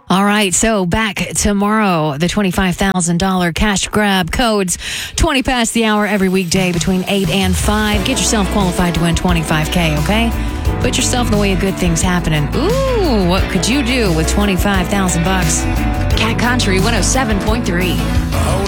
All right, so back tomorrow, the $25,000 cash grab codes, 20 past the hour every weekday between 8 and 5. Get yourself qualified to win $25K, okay? Put yourself in the way of good things happening. Ooh, what could you do with $25,000? Cat Country 107.3.